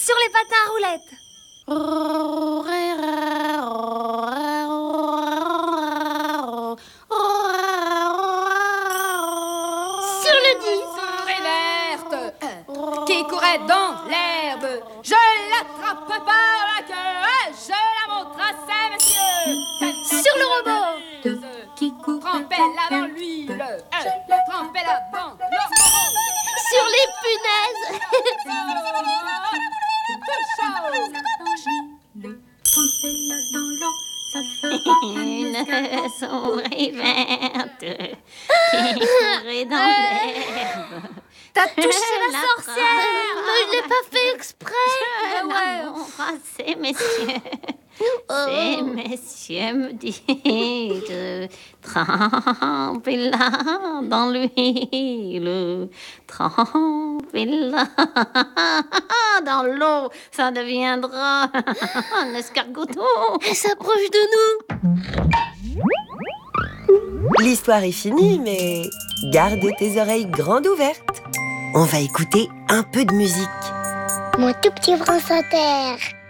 Sur les patins à roulettes. Sur le disque. Très verte, qui courait dans l'herbe. Je l'attrape par la queue et je la montre à ces messieurs. Sur le robot. Qui court, trempez-la dans l'huile. Trempez-la dans l'eau. Sur les punaises. Une souris verte qui courait dans l'herbe. T'as touché la l'attrape. sorcière. Mais je l'ai pas fait exprès. La montre à ces messieurs. Ces messieurs me disent trempez-la dans l'huile, trempez-la dans l'eau, ça deviendra un escargoto. Elle s'approche de nous. L'histoire est finie, mais garde tes oreilles grandes ouvertes. On va écouter un peu de musique. Mon tout petit France Inter.